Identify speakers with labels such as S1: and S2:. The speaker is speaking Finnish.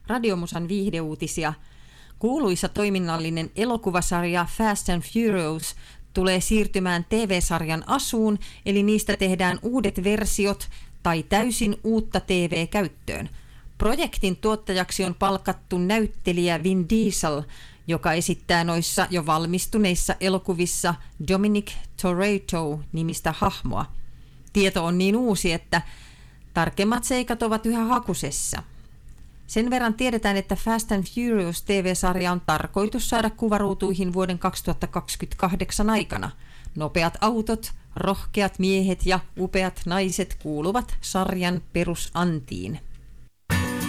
S1: Radiomusan viihdeuutisia. Kuuluisa toiminnallinen elokuvasarja Fast and Furious tulee siirtymään TV-sarjan asuun, eli niistä tehdään uudet versiot tai täysin uutta TV-käyttöön. Projektin tuottajaksi on palkattu näyttelijä Vin Diesel, joka esittää noissa jo valmistuneissa elokuvissa Dominic Toretto-nimistä hahmoa. Tieto on niin uusi, että tarkemmat seikat ovat yhä hakusessa. Sen verran tiedetään, että Fast and Furious TV-sarja on tarkoitus saada kuvaruutuihin vuoden 2028 aikana. Nopeat autot, rohkeat miehet ja upeat naiset kuuluvat sarjan perusantiin.